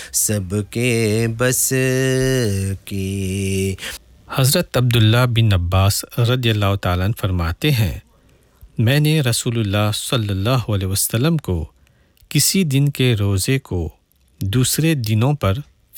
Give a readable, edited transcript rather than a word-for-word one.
सबके बस की। हज़रत अब्दुल्ला बिन अब्बास रज़ियल्लाहु ताला अन्हु फरमाते हैं, मैंने रसूलुल्लाह सल्लल्लाहु अलैहि वसल्लम को किसी दिन के रोज़े को दूसरे दिनों पर